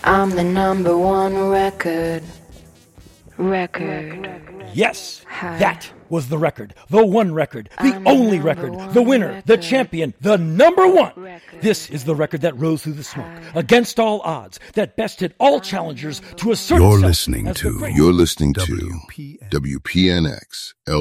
I'm the number one record. Yes, that was the record. The one record. The only record. The winner. The champion. The number one. This is the record that rose through the smoke, against all odds, that bested all challengers to assert itself. You're listening to WPNX